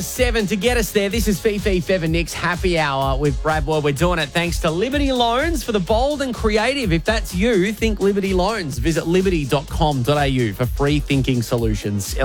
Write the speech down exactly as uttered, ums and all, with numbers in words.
Seven to get us there. This is Fifi, Fev and Nick's Happy Hour with Brad Boyd. We're doing it thanks to Liberty Loans for the bold and creative. If that's you, think Liberty Loans. Visit liberty dot com dot a u for free thinking solutions.